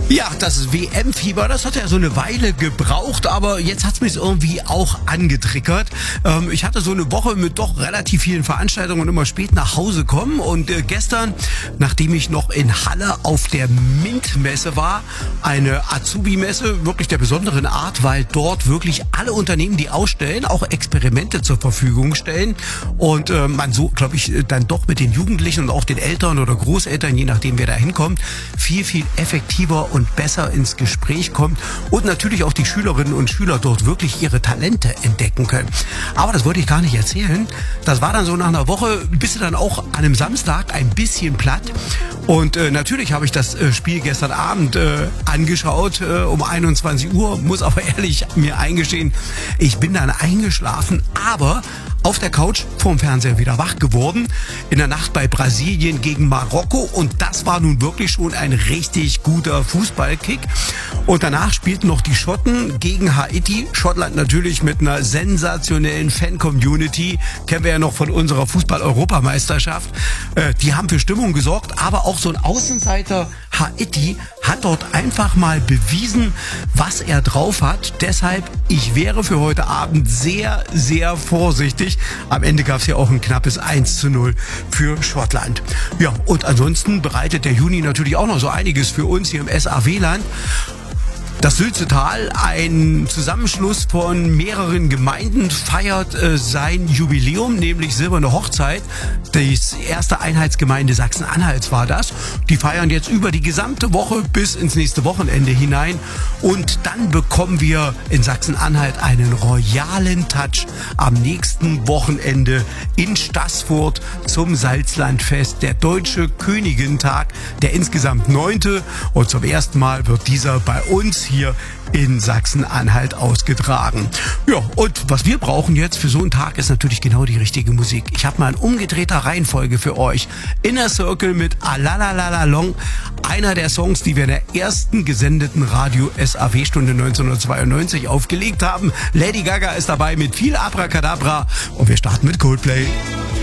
Ja, das WM-Fieber, das hat ja so eine Weile gebraucht, aber jetzt hat's mich irgendwie auch angetriggert. Ich hatte so eine Woche mit doch relativ vielen Veranstaltungen und immer spät nach Hause kommen. Und gestern, nachdem ich noch in Halle auf der MINT-Messe war, eine Azubi-Messe wirklich der besonderen Art, weil dort wirklich alle Unternehmen, die ausstellen, auch Experimente zur Verfügung stellen. Und man so, glaube ich, dann doch mit den Jugendlichen und auch den Eltern oder Großeltern, je nachdem wer da hinkommt, viel, viel effektiver und besser ins Gespräch kommt und natürlich auch die Schülerinnen und Schüler dort wirklich ihre Talente entdecken können. Aber das wollte ich gar nicht erzählen. Das war dann so nach einer Woche, bist du dann auch an einem Samstag ein bisschen platt. Und natürlich habe ich das Spiel gestern Abend angeschaut um 21 Uhr, muss aber ehrlich mir eingestehen, ich bin dann eingeschlafen, aber auf der Couch vorm Fernseher wieder wach geworden. In der Nacht bei Brasilien gegen Marokko. Und das war nun wirklich schon ein richtig guter Fußballkick. Und danach spielten noch die Schotten gegen Haiti. Schottland natürlich mit einer sensationellen Fan-Community. Kennen wir ja noch von unserer Fußball-Europameisterschaft. Die haben für Stimmung gesorgt. Aber auch so ein Außenseiter Haiti hat dort einfach mal bewiesen, was er drauf hat. Deshalb, ich wäre für heute Abend sehr, sehr vorsichtig. Am Ende gab es ja auch ein knappes 1:0 für Schottland. Ja, und ansonsten bereitet der Juni natürlich auch noch so einiges für uns hier im SAW-Land. Das Sülzetal, ein Zusammenschluss von mehreren Gemeinden, feiert sein Jubiläum, nämlich Silberne Hochzeit. Die erste Einheitsgemeinde Sachsen-Anhalts war das. Die feiern jetzt über die gesamte Woche bis ins nächste Wochenende hinein. Und dann bekommen wir in Sachsen-Anhalt einen royalen Touch am nächsten Wochenende in Staßfurt zum Salzlandfest. Der Deutsche Königentag, der insgesamt 9. Und zum ersten Mal wird dieser bei uns hier in Sachsen-Anhalt ausgetragen. Ja, und was wir brauchen jetzt für so einen Tag ist natürlich genau die richtige Musik. Ich habe mal in umgedrehter Reihenfolge für euch. Inner Circle mit Alalalalong, einer der Songs, die wir in der ersten gesendeten Radio-SAW-Stunde 1992 aufgelegt haben. Lady Gaga ist dabei mit viel Abracadabra und wir starten mit Coldplay.